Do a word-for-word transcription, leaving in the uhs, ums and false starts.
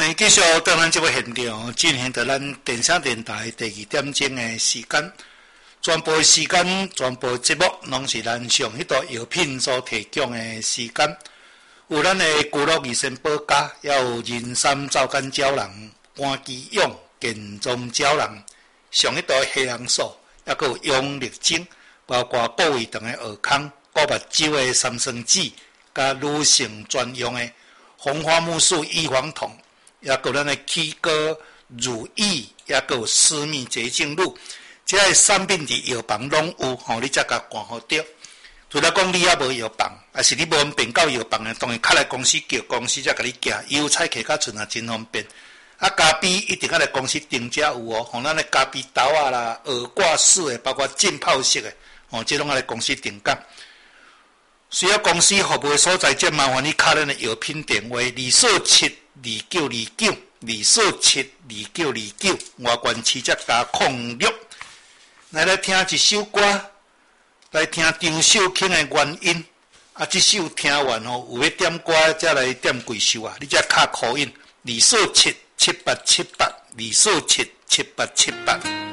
欢迎继续到咱这个现场，进行到咱电声电台第二点钟的时间。全部的时间，全部节目拢是咱上迄道药品所提供的时间。有咱的居乐益生保家，也有人参皂苷胶囊、关基用健壮胶囊，上迄道黑红素，也佫有养力精，包括部位长的耳康、顾目睭的三酸酯，甲女性专用的红花木素异黄酮，也佫咱的起哥乳液，也佫有私密洁净露。这些产品伫药房拢有，吼，你才甲看好着。除了讲你也无药房，还是你无便到药房的，当然较来公司叫公司才甲你寄，邮差摕较准也真方便。啊，咖啡一定较来公司订才有哦，吼，咱的咖啡豆啊啦、耳挂式的，包括浸泡式的，吼，这拢要来公司订购。需要公司服务的所在，则麻烦你敲咱的药品电话：二四七二九二九，二四七二九二九，外观七则加控六。来来听一首歌，来听张秀卿的原因。啊，这首听完吼，有要点歌才来点几首啊？你才敲call in二四七七八七八，二四七七八七八。